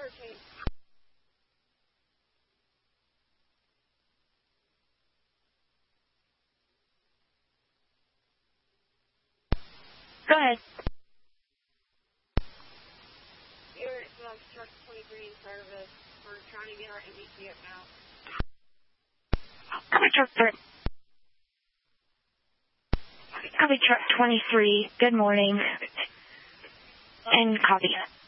Go ahead. Truck 23 service. We're trying to get our MBC up now. Copy truck 23. Good morning. And copy.